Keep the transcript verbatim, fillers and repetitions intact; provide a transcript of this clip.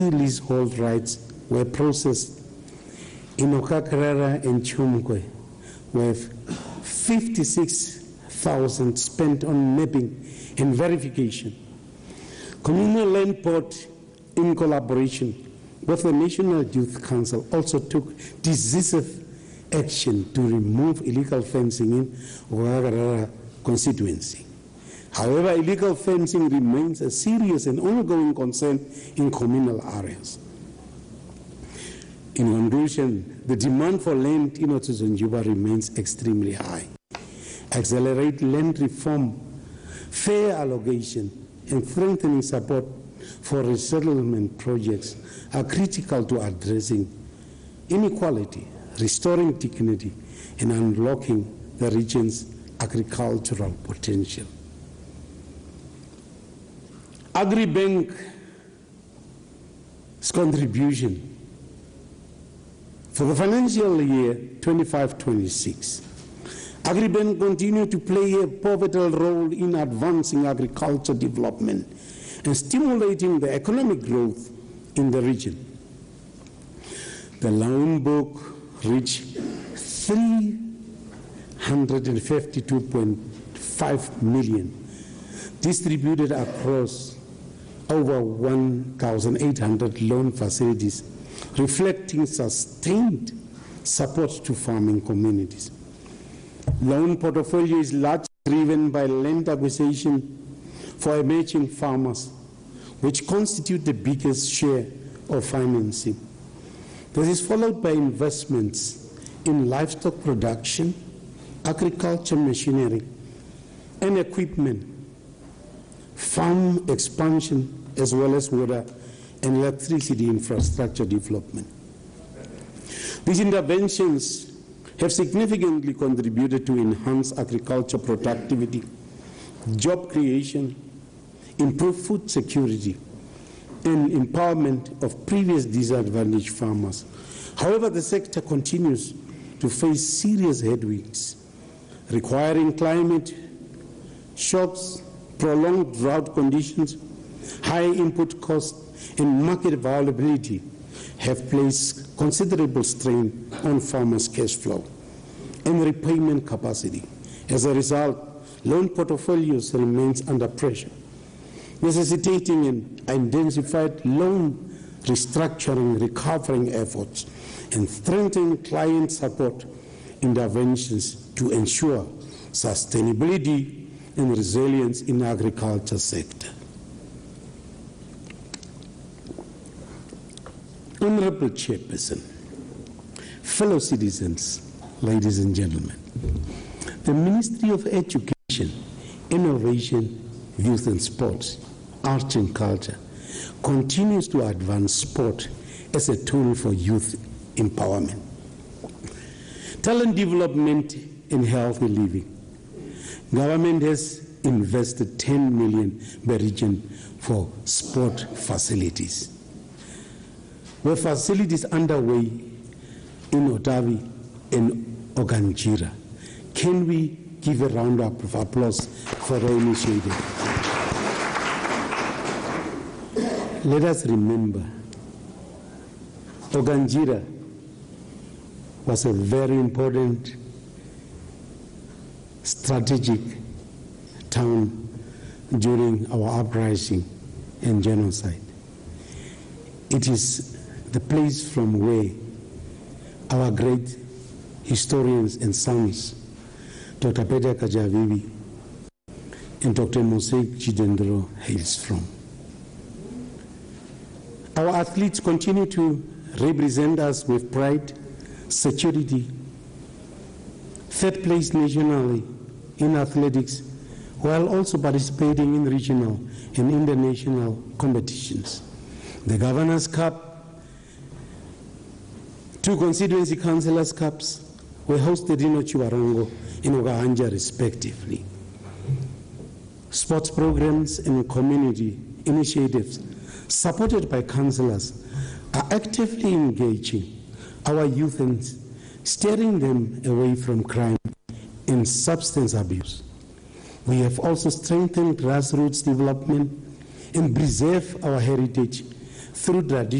leasehold rights were processed in Okakarara and Chumkwe, with fifty-six thousand spent on mapping and verification. Communal Land Board, in collaboration with the National Youth Council, also took decisive action to remove illegal fencing in Okakarara constituency. However, illegal fencing remains a serious and ongoing concern in communal areas. In conclusion, the demand for land in Otsuzunjuba remains extremely high. Accelerate land reform, fair allocation, and strengthening support for resettlement projects are critical to addressing inequality, restoring dignity, and unlocking the region's agricultural potential. AgriBank's contribution for the financial year twenty-five twenty-six, AgriBank continued to play a pivotal role in advancing agriculture development and stimulating the economic growth in the region. The loan book reached three hundred fifty-two point five million, distributed across over one thousand eight hundred loan facilities, reflecting sustained support to farming communities. Loan portfolio is largely driven by land acquisition for emerging farmers, which constitute the biggest share of financing. This is followed by investments in livestock production, agriculture machinery and equipment, farm expansion, as well as water and electricity infrastructure development. These interventions have significantly contributed to enhance agriculture productivity, job creation, improved food security, and empowerment of previous disadvantaged farmers. However, the sector continues to face serious headwinds, requiring climate shocks, prolonged drought conditions, high input costs, and market availability have placed considerable strain on farmers' cash flow and repayment capacity. As a result, loan portfolios remain under pressure, necessitating an intensified loan restructuring, recovering efforts, and strengthening client support interventions to ensure sustainability and resilience in the agriculture sector. Honorable Chairperson, fellow citizens, ladies and gentlemen, the Ministry of Education, Innovation, Youth and Sports, Arts and Culture continues to advance sport as a tool for youth empowerment, talent development and healthy living. Government has invested ten million per region for sport facilities. With facilities underway in Otavi and Oganjira, can we give a round of applause for the initiative? Let us remember, Oganjira was a very important strategic town during our uprising and genocide. It is the place from where our great historians and sons, Doctor Peter Kajavivi and Doctor Mosek Chidendro, hails from. Our athletes continue to represent us with pride, security, third place nationally in athletics, while also participating in regional and international competitions. The Governor's Cup, two constituency councillors' cups were hosted in Ochiwarongo and Ogahanja respectively. Sports programs and community initiatives supported by councillors are actively engaging our youth and steering them away from crime and substance abuse. We have also strengthened grassroots development and preserved our heritage through tradition